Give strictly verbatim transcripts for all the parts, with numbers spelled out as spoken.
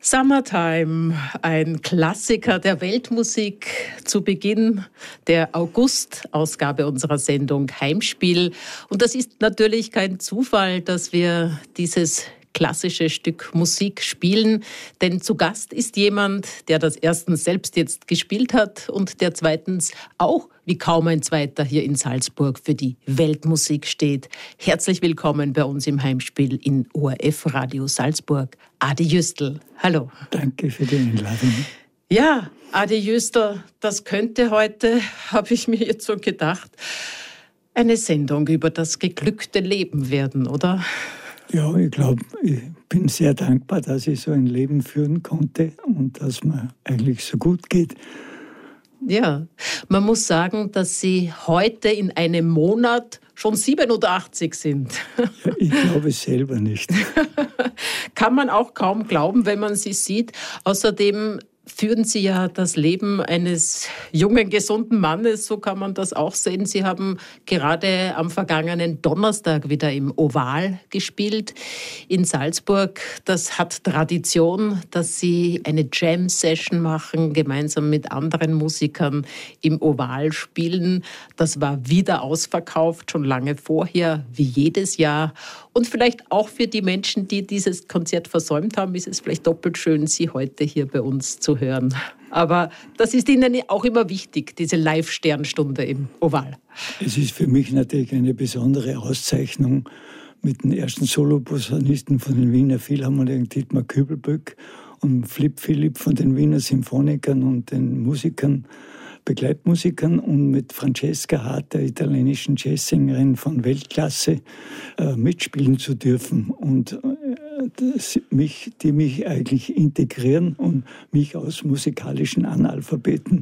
Summertime, ein Klassiker der Weltmusik zu Beginn der August-Ausgabe unserer Sendung Heimspiel. Und das ist natürlich kein Zufall, dass wir dieses klassische Stück Musik spielen, denn zu Gast ist jemand, der das erstens selbst jetzt gespielt hat und der zweitens auch wie kaum ein zweiter hier in Salzburg für die Weltmusik steht. Herzlich willkommen bei uns im Heimspiel in O R F Radio Salzburg, Adi Jüstl. Hallo. Danke für die Einladung. Ja, Adi Jüstl, das könnte heute, habe ich mir jetzt so gedacht, eine Sendung über das geglückte Leben werden, oder? Ja, ich glaube, ich bin sehr dankbar, dass ich so ein Leben führen konnte und dass mir eigentlich so gut geht. Ja, man muss sagen, dass Sie heute in einem Monat schon siebenundachtzig sind. Ja, ich glaube es selber nicht. Kann man auch kaum glauben, wenn man Sie sieht. Außerdem führen Sie ja das Leben eines jungen, gesunden Mannes, so kann man das auch sehen. Sie haben gerade am vergangenen Donnerstag wieder im Oval gespielt in Salzburg. Das hat Tradition, dass Sie eine Jam-Session machen, gemeinsam mit anderen Musikern im Oval spielen. Das war wieder ausverkauft, schon lange vorher, wie jedes Jahr. Und vielleicht auch für die Menschen, die dieses Konzert versäumt haben, ist es vielleicht doppelt schön, Sie heute hier bei uns zu hören. Aber das ist Ihnen auch immer wichtig, diese Live-Sternstunde im Oval. Es ist für mich natürlich eine besondere Auszeichnung, mit dem ersten Soloposaunisten von den Wiener Philharmonikern, Dietmar Kübelböck, und Flip Philipp von den Wiener Symphonikern und den Musikern, Begleitmusikern, und mit Francesca Hart, der italienischen Jazzsängerin von Weltklasse, äh, mitspielen zu dürfen. Und äh, das, mich, die mich eigentlich integrieren und mich aus musikalischen Analphabeten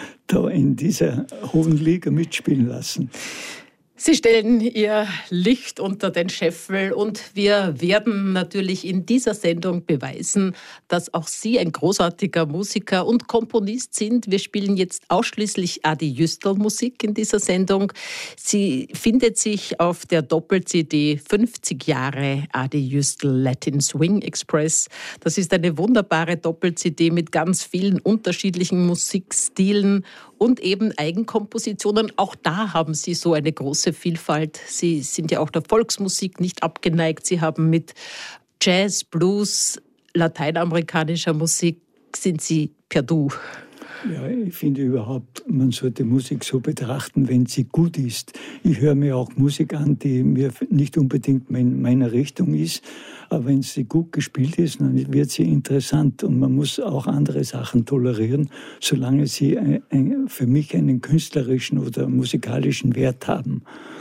da in dieser hohen Liga mitspielen lassen. Sie stellen Ihr Licht unter den Scheffel und wir werden natürlich in dieser Sendung beweisen, dass auch Sie ein großartiger Musiker und Komponist sind. Wir spielen jetzt ausschließlich Adi Jüstl Musik in dieser Sendung. Sie findet sich auf der Doppel-C D fünfzig Jahre Adi Jüstl Latin Swing Express. Das ist eine wunderbare Doppel-C D mit ganz vielen unterschiedlichen Musikstilen und eben Eigenkompositionen. Auch da haben Sie so eine große Vielfalt. Sie sind ja auch der Volksmusik nicht abgeneigt. Sie haben mit Jazz, Blues, lateinamerikanischer Musik sind Sie per Du. Ja, ich finde überhaupt, man sollte Musik so betrachten, wenn sie gut ist. Ich höre mir auch Musik an, die mir nicht unbedingt in meiner Richtung ist, aber wenn sie gut gespielt ist, dann wird sie interessant und man muss auch andere Sachen tolerieren, solange sie ein, ein, für mich einen künstlerischen oder musikalischen Wert haben.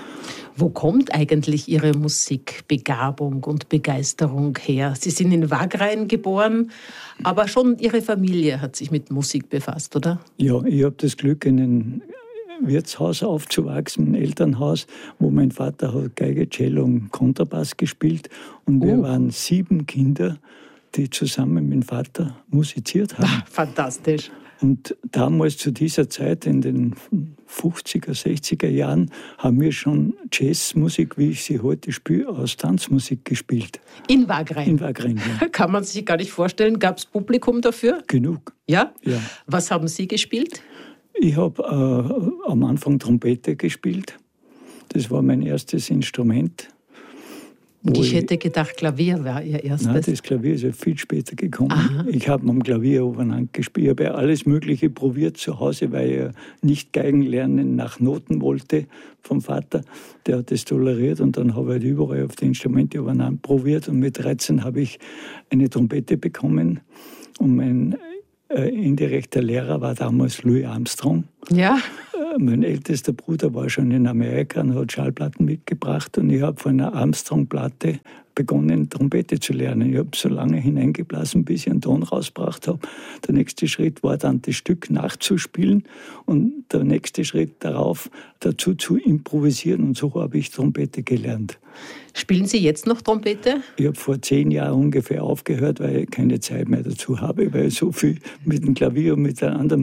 Wo kommt eigentlich Ihre Musikbegabung und Begeisterung her? Sie sind in Wagrain geboren, aber schon Ihre Familie hat sich mit Musik befasst, oder? Ja, ich habe das Glück, in einem Wirtshaus aufzuwachsen, ein Elternhaus, wo mein Vater hat Geige, Cello und Kontrabass gespielt. Und wir oh. waren sieben Kinder, die zusammen mit dem Vater musiziert haben. Fantastisch. Und damals zu dieser Zeit, in den fünfziger, sechziger Jahren, haben wir schon Jazzmusik, wie ich sie heute spiele, aus Tanzmusik gespielt. In Wagrain? In Wagrain, ja. Kann man sich gar nicht vorstellen. Gab es Publikum dafür? Genug. Ja? Ja. Was haben Sie gespielt? Ich habe äh, am Anfang Trompete gespielt. Das war mein erstes Instrument. Ich hätte gedacht, Klavier war Ihr erstes. Nein, das Klavier ist ja viel später gekommen. Aha. Ich habe am Klavier obereinander gespielt. Ich habe ja alles Mögliche probiert zu Hause, weil ich ja nicht Geigen lernen nach Noten wollte vom Vater. Der hat das toleriert und dann habe ich halt überall auf die Instrumente obereinander probiert. Und mit dreizehn habe ich eine Trompete bekommen. Und mein äh, indirekter Lehrer war damals Louis Armstrong. Ja. Mein ältester Bruder war schon in Amerika und hat Schallplatten mitgebracht und ich habe von einer Armstrong-Platte begonnen, Trompete zu lernen. Ich habe so lange hineingeblasen, bis ich einen Ton rausgebracht habe. Der nächste Schritt war dann, das Stück nachzuspielen und der nächste Schritt darauf, dazu zu improvisieren und so habe ich Trompete gelernt. Spielen Sie jetzt noch Trompete? Ich habe vor zehn Jahren ungefähr aufgehört, weil ich keine Zeit mehr dazu habe, weil ich so viel mit dem Klavier und mit der anderen